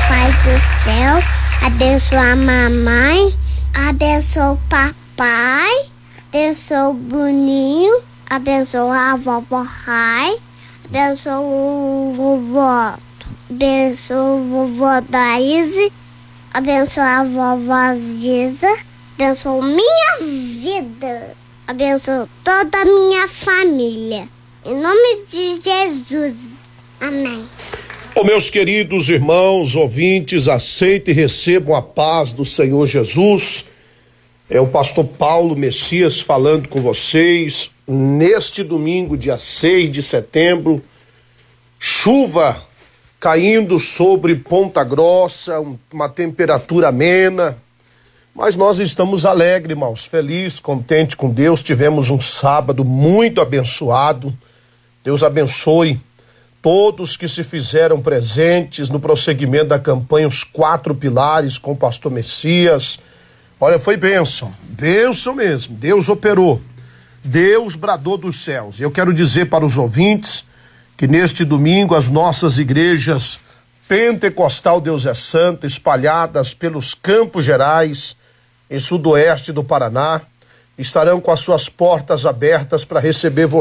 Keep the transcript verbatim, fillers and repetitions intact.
Pai do céu, abençoa a mamãe, abençoa o papai, abençoa o Boninho, abençoa a vovó Rai, abençoa o vovó, abençoa o vovó Daíse, abençoa a vovó Giza, abençoa minha vida, abençoa toda a minha família. Em nome de Jesus. Amém. Ô, meus queridos irmãos, ouvintes, aceitem e recebam a paz do Senhor Jesus. É o pastor Paulo Messias falando com vocês neste domingo, dia seis de setembro. Chuva caindo sobre Ponta Grossa, uma temperatura amena, mas nós estamos alegres, irmãos, felizes, contentes com Deus. Tivemos um sábado muito abençoado. Deus abençoe todos que se fizeram presentes no prosseguimento da campanha Os Quatro Pilares com o pastor Messias. Olha, foi bênção, bênção mesmo. Deus operou, Deus bradou dos céus. Eu quero dizer para os ouvintes que neste domingo as nossas igrejas Pentecostal Deus é Santo, espalhadas pelos Campos Gerais, em sudoeste do Paraná, estarão com as suas portas abertas para receber você.